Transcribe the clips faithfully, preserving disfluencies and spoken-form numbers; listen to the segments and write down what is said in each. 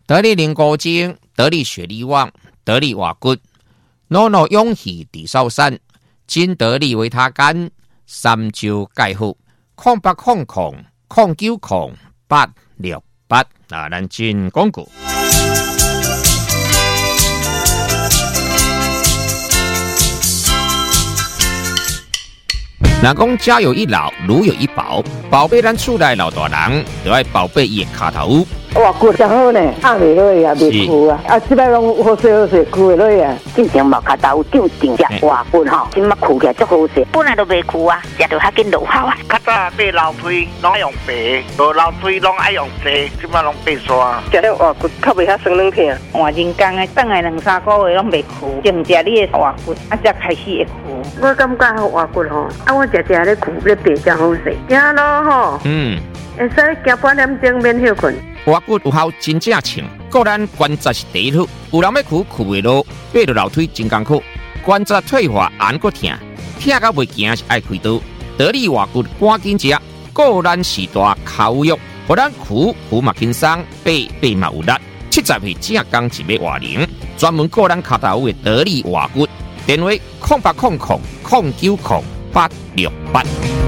得力灵高精，得力雪力旺，得力瓦骨，诺诺勇气地少山，金得力维他干，三焦钙护，空八空空，空九空八六八啊，咱进广告。若讲家有一老，如有一宝，宝贝咱厝内老大人，就要宝贝伊卡头。 哇，骨真好呢，压袂落啊，袂枯啊，啊，即摆拢好势好势，枯袂落啊。 进前毛卡头长长只哇骨吼，即马枯起来足好势，本来都袂枯啊，食着较紧落效啊。 较早买老腿拢爱用白，无老腿拢爱用细，即马拢白刷。 食了哇骨较袂遐酸软疼。 换人工的，等下两三个月拢袂枯，净食你的哇骨，啊才开始会枯。 我感觉好哇骨吼，啊我食食咧枯咧白真好势，行咯吼。 嗯， 会使行半点钟免休困。 瓦骨有效真正清，个人关节是第一土，有人要苦苦袂落，爬到楼梯真艰苦，关节退化按个疼，疼到袂行是爱开刀。得力瓦骨赶紧食，个人时大口肉，互咱苦苦嘛轻松，爬爬嘛有力。七十岁正刚一尾瓦零，专门个人脚头的得力瓦骨，电话空八空空空九空八六八。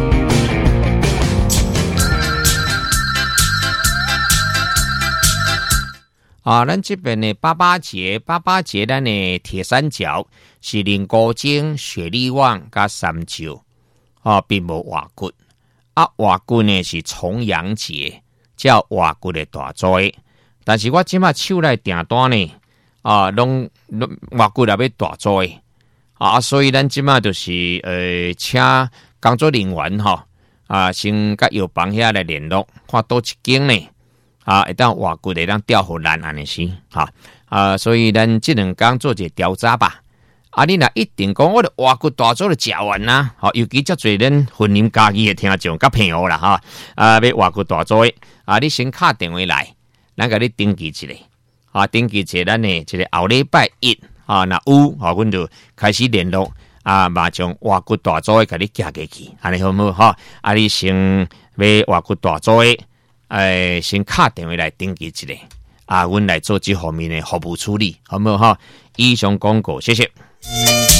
啊，咱这边的八八节，八八节咱的铁三角是灵高精、血力旺加三焦，啊，并无瓦骨。啊，瓦骨呢是重阳节，叫瓦骨的大灾。但是我即马手内订单呢，啊，拢瓦骨也要大灾，啊，所以咱即马就是呃，请工作人员吼，啊，先甲药房遐来联络，看倒一间呢。啊，会当瓦骨会当调互咱安尼是，哈啊，所以咱即两工做一个调查吧。啊，你若一定讲我的瓦骨大做了食完啦，好，尤其遮侪咱婚姻家己的听众甲朋友啦，哈啊，要瓦骨大做啊，你先打电话来，咱甲你登记一下，啊，登记一下咱呢，一个后礼拜一啊，若有，啊，阮就开始联络啊，马上瓦骨大做甲你寄过去，安尼好唔好？哈，啊，你先要瓦骨大做。诶，先打电话来登记一下，啊，阮来做这方面的服务处理，好唔好哈？以上广告，谢谢。